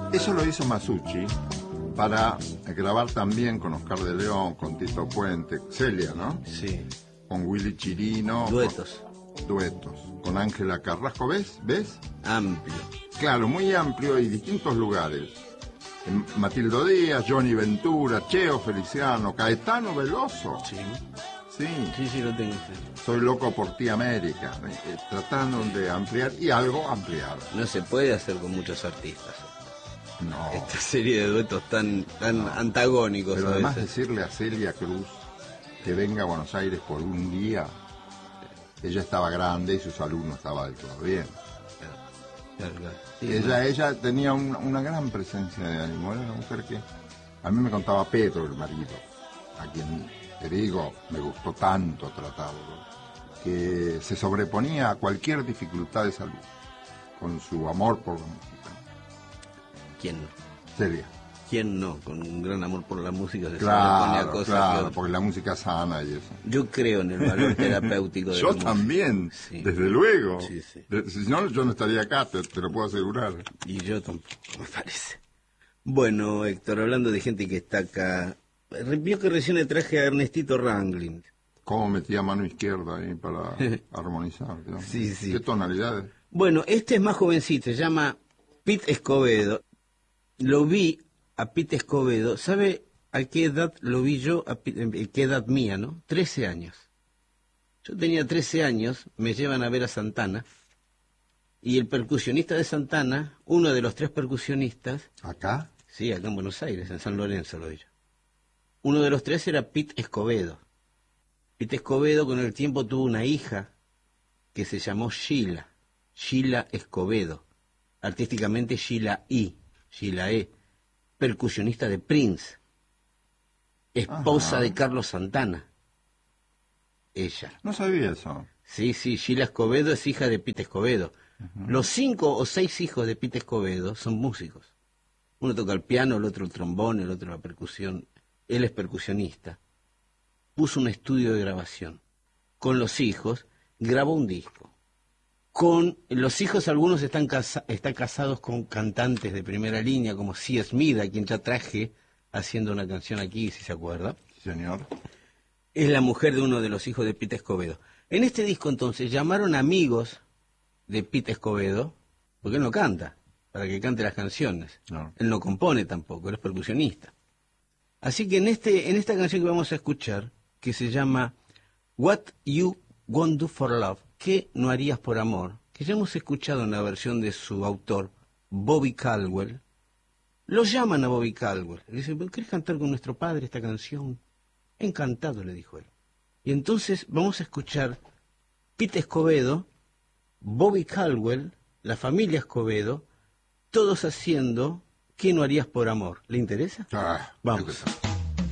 Eso lo hizo Masucci para grabar también con Oscar de León, con Tito Puente, Celia, ¿no? Sí. Con Willy Chirino. Duetos. Duetos. Con Ángela Carrasco, ¿ves? Amplio. Claro, muy amplio y distintos lugares. Matildo Díaz, Johnny Ventura, Cheo Feliciano, Caetano Veloso. Sí. Sí, lo tengo. Soy loco por ti, América. Tratando de ampliar y algo ampliar. No se puede hacer con muchos artistas. No. Esta serie de duetos tan antagónicos. Pero además decirle a Celia Cruz que venga a Buenos Aires por un día, ella estaba grande y su salud no estaba del todo bien. Claro. Sí, Ella tenía una gran presencia de ánimo. Era una mujer que a mí me contaba Pedro, el marido, a quien, te digo, me gustó tanto tratarlo, que se sobreponía a cualquier dificultad de salud con su amor por la música. ¿Quién no? Celia. ¿Quién no? Con un gran amor por la música se sobrepone a cosas Claro, porque la música sana y eso. Yo creo en el valor terapéutico de Yo la música. también, Sí. desde luego. Sí. Si no, yo no estaría acá, te lo puedo asegurar. Y yo tampoco, me parece. Bueno, Héctor, hablando de gente que está acá, vio que recién le traje a Ernestito Ranglin. ¿Cómo metía mano izquierda ahí para armonizar? ¿No? Sí. ¿Qué tonalidades? Bueno, este es más jovencito, se llama Pete Escovedo. Lo vi a Pete Escovedo, ¿sabe a qué edad lo vi yo? ¿Qué edad mía, no? 13 años. Yo tenía 13 años, me llevan a ver a Santana, y el percusionista de Santana, uno de los 3 percusionistas... ¿Acá? Sí, acá en Buenos Aires, en San Lorenzo lo vi yo. Uno de los 3 era Pete Escovedo. Pete Escovedo con el tiempo tuvo una hija que se llamó Sheila Escovedo, artísticamente Sheila E., percusionista de Prince, esposa Ajá. de Carlos Santana. Ella. No sabía eso. Sí, Sheila Escovedo es hija de Pete Escovedo. Los 5 o 6 hijos de Pete Escovedo son músicos. Uno toca el piano, el otro el trombón, el otro la percusión. Él es percusionista. Puso un estudio de grabación. Con los hijos grabó un disco. Con los hijos algunos están casados con cantantes de primera línea, como C. Smith, a quien ya traje haciendo una canción aquí, si se acuerda. Sí, señor. Es la mujer de uno de los hijos de Pete Escovedo. En este disco entonces llamaron amigos de Pete Escovedo, porque él no canta, para que cante las canciones. No. Él no compone tampoco, él es percusionista. Así que en esta canción que vamos a escuchar, que se llama What You Won't Do for Love, ¿qué no harías por amor?, que ya hemos escuchado en la versión de su autor, Bobby Caldwell. Lo llaman a Bobby Caldwell. Le dicen, ¿querés cantar con nuestro padre esta canción? Encantado, le dijo él. Y entonces vamos a escuchar Pete Escovedo, Bobby Caldwell, la familia Escovedo, todos haciendo ¿qué no harías por amor? ¿Le interesa? Ah, Vamos. qué cosa.